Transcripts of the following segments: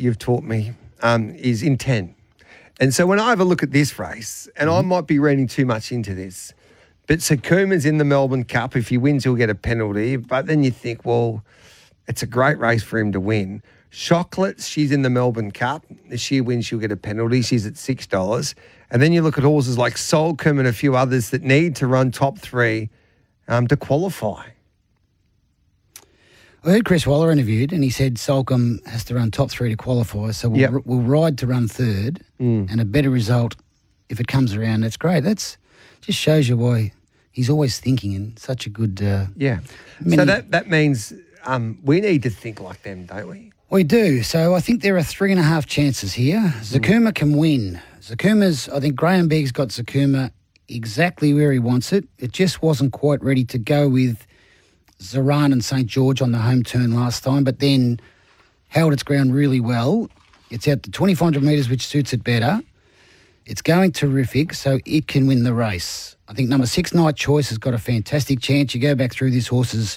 you've taught me is intent. And so when I have a look at this race, and I might be reading too much into this, but Sakuma's in the Melbourne Cup. If he wins, he'll get a penalty. But then you think, well, it's a great race for him to win. Chocolates, she's in the Melbourne Cup. If she wins, she'll get a penalty. She's at $6. And then you look at horses like Solcombe and a few others that need to run top three to qualify. I heard Chris Waller interviewed, and he said Solcombe has to run top three to qualify, so we'll ride to run third, and a better result if it comes around. That's great. That's just shows you why he's always thinking in such a good... So that means we need to think like them, don't we? We do. So I think there are 3.5 chances here. Zakuma can win. I think Graham Begg's got Zakuma exactly where he wants it. It just wasn't quite ready to go with Zoran and St. George on the home turn last time, but then held its ground really well. It's out to 2,400 metres, which suits it better. It's going terrific, so it can win the race. I think number 6, Night Choice, has got a fantastic chance. You go back through this horse's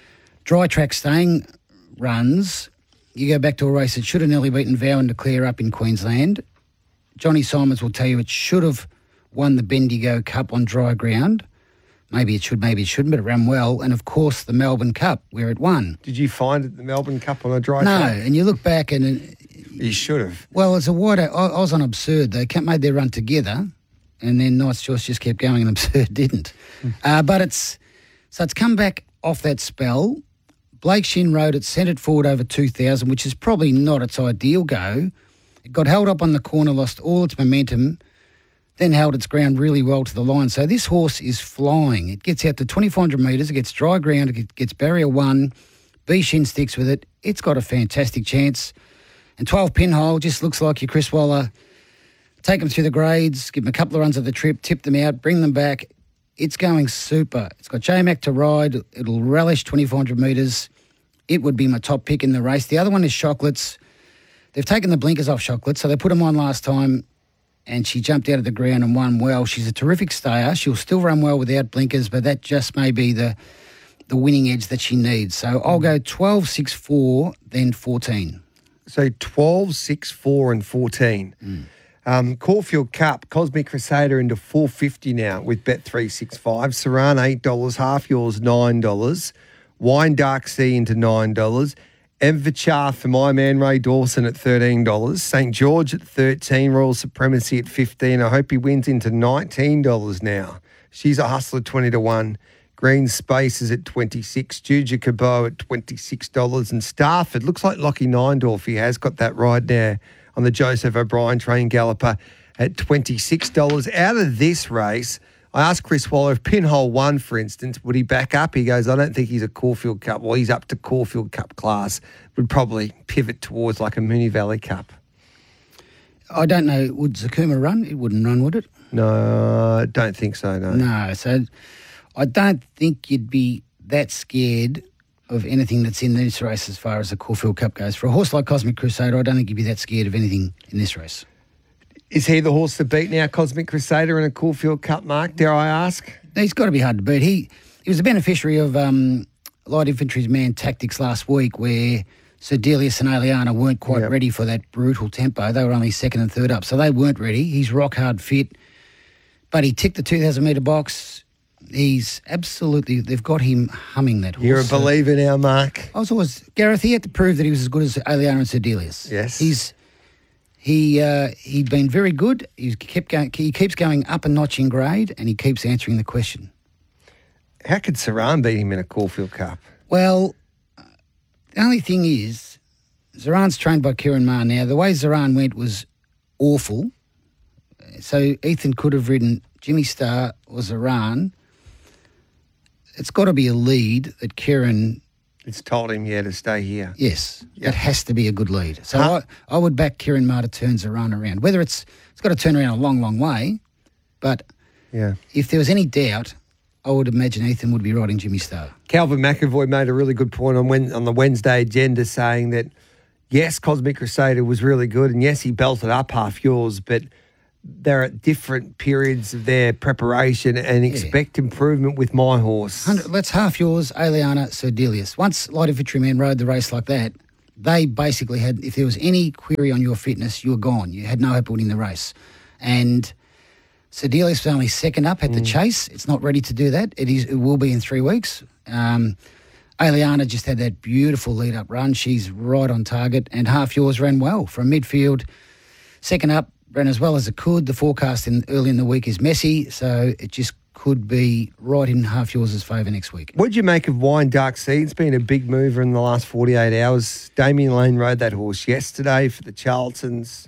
dry track staying runs. You go back to a race that should have nearly beaten Vow and Declare up in Queensland. Johnny Simons will tell you it should have won the Bendigo Cup on dry ground. Maybe it should, maybe it shouldn't, but it ran well. And, of course, the Melbourne Cup, where it won. Did you find it the Melbourne Cup on a dry track? No, and you look back and... You should have. Well, it's a wider... I was on Absurd. They made their run together, and then Night's Choice just kept going and Absurd didn't. But it's come back off that spell. Blake Shin rode it, sent it forward over 2,000, which is probably not its ideal go. It got held up on the corner, lost all its momentum, then held its ground really well to the line. So this horse is flying. It gets out to 2,400 metres. It gets dry ground. It gets barrier 1. B Shin sticks with it. It's got a fantastic chance. And 12 Pinhole just looks like your Chris Waller. Take them through the grades, give them a couple of runs of the trip, tip them out, bring them back. It's going super. It's got J-Mac to ride. It'll relish 2,400 metres. It would be my top pick in the race. The other one is Chocolates. They've taken the blinkers off Chocolates, so they put them on last time, and she jumped out of the ground and won well. She's a terrific stayer. She'll still run well without blinkers, but that just may be the winning edge that she needs. So I'll go 12, 6, 4, then 14. So 12, 6, 4 and 14. Caulfield Cup, Cosmic Crusader into $4.50 now with Bet365. Saran, $8. Half Yours, $9. Wine Dark Sea into $9. Envichar for my man Ray Dawson at $13. St. George at $13. Royal Supremacy at $15. I hope he wins into $19 now. She's a hustler, 20-1. Green Space is at $26. Juju Cabot at $26. And Starford, looks like Lockie Neindorf. He has got that ride there on the Joseph O'Brien train galloper at $26. Out of this race, I asked Chris Waller if Pinhole won, for instance, would he back up? He goes, I don't think he's a Caulfield Cup. Well, he's up to Caulfield Cup class. Would probably pivot towards like a Moonee Valley Cup. I don't know. Would Zakuma run? It wouldn't run, would it? No, I don't think so, no. No, so I don't think you'd be that scared of anything that's in this race as far as the Caulfield Cup goes. For a horse like Cosmic Crusader, I don't think you'd be that scared of anything in this race. Is he the horse to beat now, Cosmic Crusader, in a Caulfield Cup, Mark, dare I ask? He's got to be hard to beat. He was a beneficiary of Light Infantry's Man Tactics last week, where Sir Delius and Aliana weren't quite ready for that brutal tempo. They were only second and third up, so they weren't ready. He's rock hard fit, but he ticked the 2,000 metre box. He's absolutely, they've got him humming that horse. You're a believer now, Mark. I was always, Gareth, he had to prove that he was as good as Aliana and Sir Delius. Yes. He'd been very good. He keeps going up a notch in grade, and he keeps answering the question. How could Saran beat him in a Caulfield Cup? Well, the only thing is, Zoran's trained by Kieran Maher now. The way Zoran went was awful. So Ethan could have ridden Jimmy Star or Zoran. It's got to be a lead that Kieran... It's told him, to stay here. Yes, it has to be a good lead. So I would back Kieran Maher to turn Zoran around. Whether it's got to turn around a long, long way, but if there was any doubt, I would imagine Ethan would be riding Jimmy Star. Calvin McAvoy made a really good point on the Wednesday agenda, saying that, yes, Cosmic Crusader was really good, and yes, he belted up Half Yours, but they're at different periods of their preparation and expect improvement with my horse. Let's Half Yours, Aliana, Sir Delius. Once Light Infantry Man rode the race like that, they basically had, if there was any query on your fitness, you were gone. You had no hope of winning the race. And Sedelius was only second up at the chase. It's not ready to do that. It will be in 3 weeks. Aliana just had that beautiful lead-up run. She's right on target. And Half Yours ran well from midfield. Second up, ran as well as it could. The forecast early in the week is messy, so it just could be right in Half Yours' favour next week. What did you make of Wine Dark Sea? It's been a big mover in the last 48 hours. Damien Lane rode that horse yesterday for the Charltons.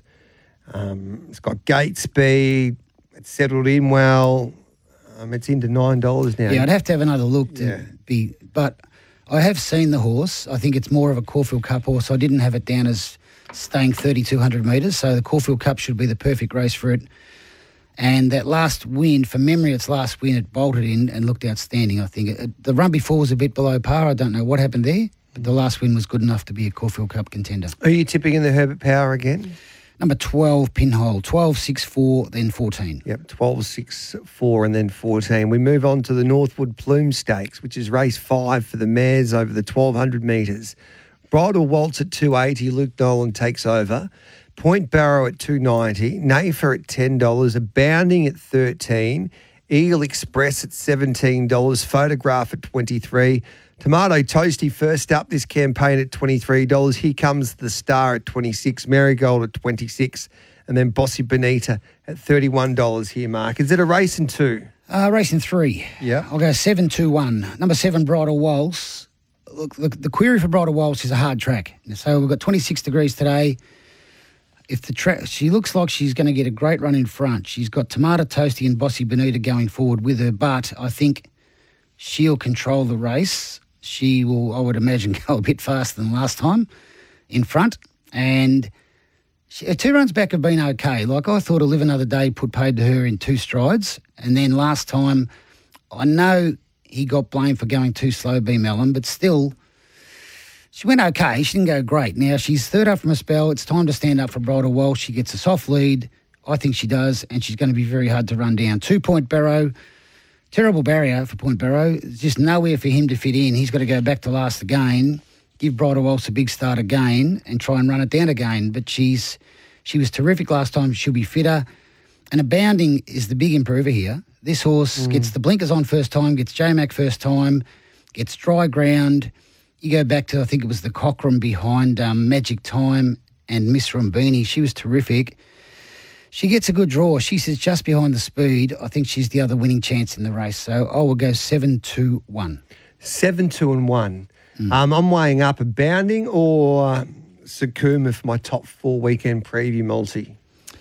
It's got gate speed. It's settled in well. It's into $9 now. Yeah, I'd have to have another look to be... But I have seen the horse. I think it's more of a Caulfield Cup horse. I didn't have it down as staying 3,200 metres, so the Caulfield Cup should be the perfect race for it. And that last win, from memory, its last win, it bolted in and looked outstanding, I think. The run before was a bit below par. I don't know what happened there, but the last win was good enough to be a Caulfield Cup contender. Are you tipping in the Herbert Power again? Number 12, Pinhole. 12, 6, 4, then 14. Yep, 12, 6, 4, and then 14. We move on to the Northwood Plume Stakes, which is race 5 for the mares over the 1,200 metres. Bridal Waltz at 280, Luke Nolan takes over. Point Barrow at 290, Nafer at $10, Abounding at 13, Eagle Express at $17, Photograph at 23, Tomato Toasty first up this campaign at $23. Here Comes the Star at 26, Marigold at 26, and then Bossy Bonita at $31 here, Mark. Is it a race in 2? Race in 3. Yeah. I'll go 7, 2, 1. Number 7, Bridal Waltz. Look, the query for Bridal Waltz is a hard track. So we've got 26 degrees today. If the track, she looks like she's going to get a great run in front. She's got Tomato Toasty and Bossy Bonita going forward with her, but I think she'll control the race. She will, I would imagine, go a bit faster than last time in front. And her 2 runs back have been okay. Like, I thought Live Another Day put paid to her in 2 strides. And then last time, I know he got blamed for going too slow, B. Mellon, but still, she went okay. She didn't go great. Now, she's third up from a spell. It's time to stand up for Bridal Waltz. She gets a soft lead. I think she does, and she's going to be very hard to run down. 2 Point Barrow. Terrible barrier for Point Barrow. There's just nowhere for him to fit in. He's got to go back to last again, give Bridal Waltz a big start again, and try and run it down again. But she was terrific last time. She'll be fitter. And Abounding is the big improver here. This horse gets the blinkers on first time, gets J-Mac first time, gets dry ground. You go back to, I think it was the Cochrane behind Magic Time and Miss Rombini. She was terrific. She gets a good draw. She sits just behind the speed. I think she's the other winning chance in the race. So I will go 7, 2, 1. 7, 2, and 1. I'm weighing up Abounding or Sakuma for my top 4 weekend preview multi.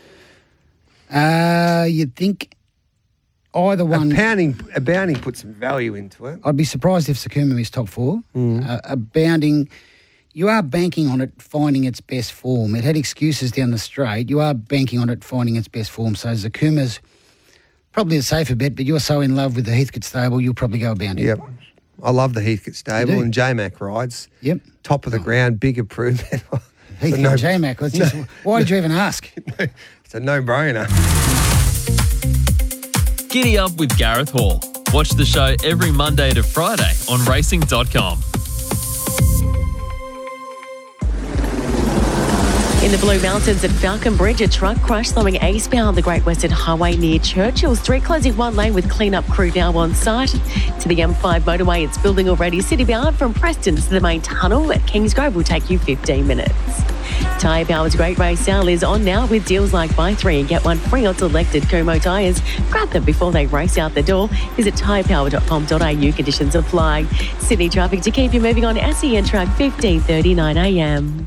You'd think either one. Abounding put some value into it. I'd be surprised if Sakuma is top 4. Abounding, you are banking on it finding its best form. It had excuses down the straight. You are banking on it finding its best form. So Zakuma's probably a safer bet, but you're so in love with the Heathcote stable, you'll probably go Abounding. Yep. I love the Heathcote stable and J-Mac rides. Yep. Top of the ground, big improvement. Heathcote and J-Mac. Why did you even ask? It's a no-brainer. Giddy up with Gareth Hall. Watch the show every Monday to Friday on racing.com. In the Blue Mountains at Falcon Bridge, a truck crash slowing eastbound the Great Western Highway near Churchill Street, closing 1 lane with clean-up crew now on site. To the M5 motorway, it's building already. Citybound from Preston to the main tunnel at Kingsgrove will take you 15 minutes. Tyre Power's Great Race Sale is on now with deals like buy 3 and get 1 free on selected Como tyres. Grab them before they race out the door. Visit tyrepower.com.au. Conditions apply. Sydney traffic to keep you moving on SEN track 15:39 a.m.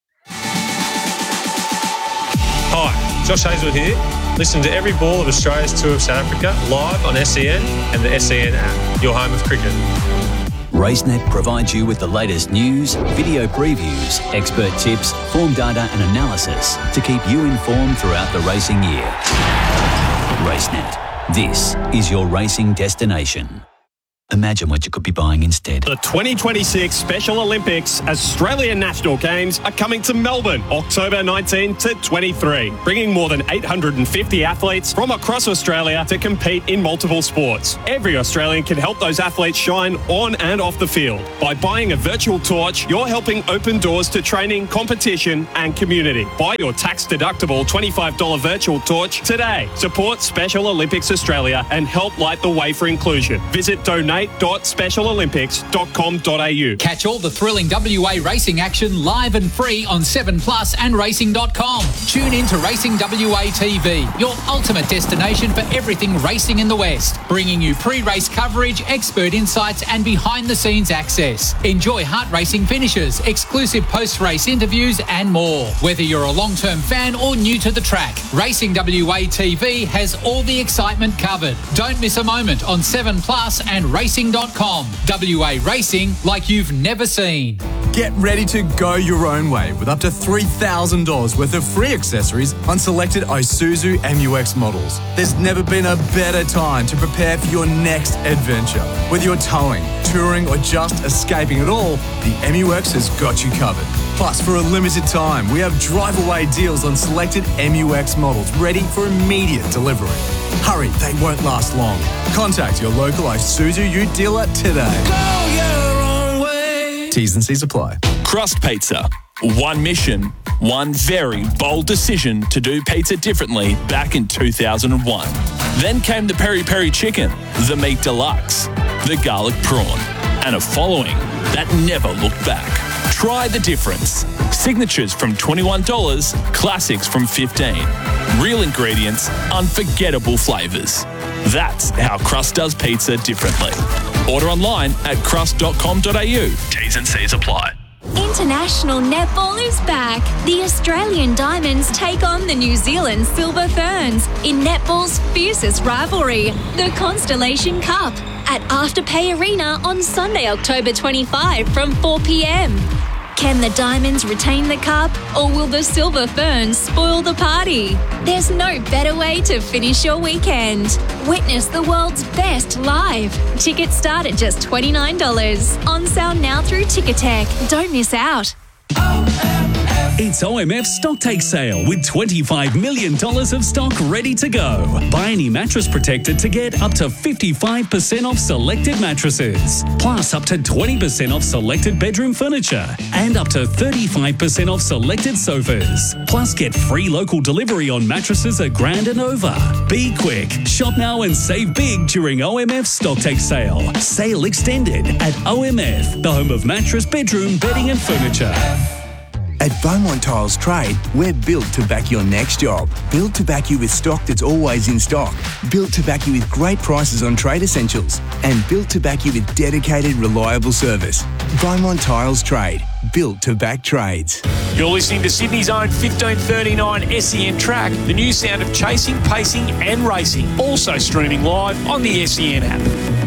Hi, Josh Hazelwood here. Listen to every ball of Australia's Tour of South Africa live on SEN and the SEN app, your home of cricket. RaceNet provides you with the latest news, video previews, expert tips, form data and analysis to keep you informed throughout the racing year. RaceNet. This is your racing destination. Imagine what you could be buying instead. The 2026 Special Olympics Australian National Games are coming to Melbourne, October 19 to 23, bringing more than 850 athletes from across Australia to compete in multiple sports. Every Australian can help those athletes shine on and off the field. By buying a virtual torch, you're helping open doors to training, competition and community. Buy your tax-deductible $25 virtual torch today. Support Special Olympics Australia and help light the way for inclusion. Visit donate.specialolympics.com.au. Catch all the thrilling WA racing action live and free on 7plus and racing.com. Tune in to Racing WA TV, your ultimate destination for everything racing in the West, bringing you pre-race coverage, expert insights and behind-the-scenes access. Enjoy heart racing finishes, exclusive post-race interviews and more. Whether you're a long-term fan or new to the track, Racing WA TV has all the excitement covered. Don't miss a moment on 7plus and racing.com. WA racing like you've never seen. Get ready to go your own way with up to $3,000 worth of free accessories on selected Isuzu MU-X models. There's never been a better time to prepare for your next adventure. Whether you're towing, touring or just escaping it all, the MU-X has got you covered. Plus, for a limited time, we have drive-away deals on selected MU-X models ready for immediate delivery. Hurry, they won't last long. Contact your local Isuzu Ute dealer today. Go your own way. T's and C's apply. Crust Pizza. One mission, one very bold decision to do pizza differently back in 2001. Then came the Peri Peri Chicken, the Meat Deluxe, the Garlic Prawn, and a following that never looked back. Try the difference. Signatures from $21, classics from $15. Real ingredients, unforgettable flavours. That's how Crust does pizza differently. Order online at crust.com.au. T's and C's apply. International netball is back. The Australian Diamonds take on the New Zealand Silver Ferns in netball's fiercest rivalry, the Constellation Cup, at Afterpay Arena on Sunday, October 25 from 4 p.m. Can the Diamonds retain the cup, or will the Silver Ferns spoil the party? There's no better way to finish your weekend. Witness the world's best live. Tickets start at just $29. On sale now through Ticketek. Don't miss out. It's OMF Stock Take Sale with $25 million of stock ready to go. Buy any mattress protector to get up to 55% off selected mattresses, plus up to 20% off selected bedroom furniture and up to 35% off selected sofas. Plus get free local delivery on mattresses $1,000 and over. Be quick. Shop now and save big during OMF Stock Take Sale. Sale extended at OMF, the home of mattress, bedroom, bedding and furniture. At Beaumont Tiles Trade, we're built to back your next job. Built to back you with stock that's always in stock. Built to back you with great prices on trade essentials. And built to back you with dedicated, reliable service. Beaumont Tiles Trade, built to back trades. You're listening to Sydney's own 1539 SEN track, the new sound of chasing, pacing and racing. Also streaming live on the SEN app.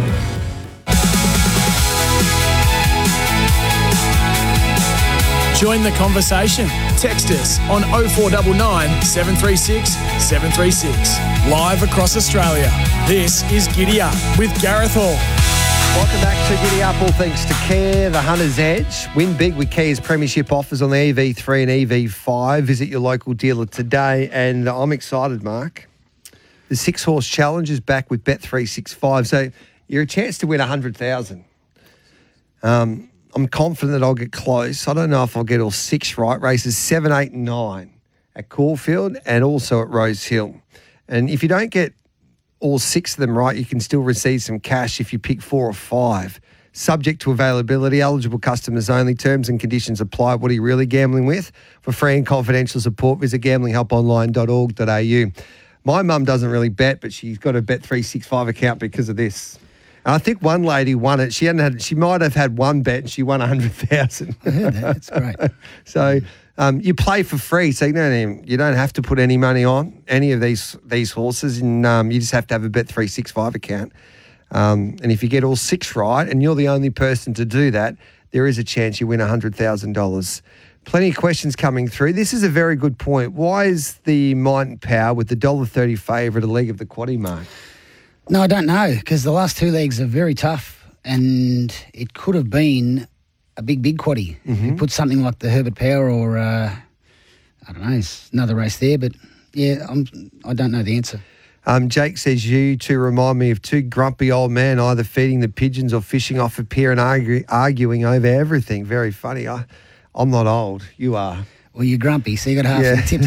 Join the conversation. Text us on 0499 736 736. Live across Australia. This is Giddy Up with Gareth Hall. Welcome back to Giddy Up, all thanks to Care, the Hunter's Edge. Win big with Care's premiership offers on the EV3 and EV5. Visit your local dealer today. And I'm excited, Mark. The 6-horse challenge is back with Bet365. So you're a chance to win $100,000. I'm confident that I'll get close. I don't know if I'll get all 6 right. Races 7, 8 and 9 at Caulfield and also at Rose Hill. And if you don't get all 6 of them right, you can still receive some cash if you pick 4 or 5. Subject to availability, eligible customers only. Terms and conditions apply. What are you really gambling with? For free and confidential support, visit gamblinghelponline.org.au. My mum doesn't really bet, but she's got a Bet365 account because of this. And I think one lady won it. She might have had one bet and she won $100,000. Yeah, that's great. So you play for free. So you don't have to put any money on any of these horses, and you just have to have a Bet365 account. And if you get all 6 right, and you're the only person to do that, there is a chance you win $100,000. Plenty of questions coming through. This is a very good point. Why is the Might and Power with the $1.30 favourite a leg of the quaddie, Mark? No, I don't know, because the last 2 legs are very tough and it could have been a big quaddie. You put something like the Herbert Power or, I don't know, it's another race there, but yeah, I don't know the answer. Jake says you two remind me of two grumpy old men either feeding the pigeons or fishing off a pier and arguing over everything. Very funny. I'm not old. You are. Well, you're grumpy, so you got half the tip.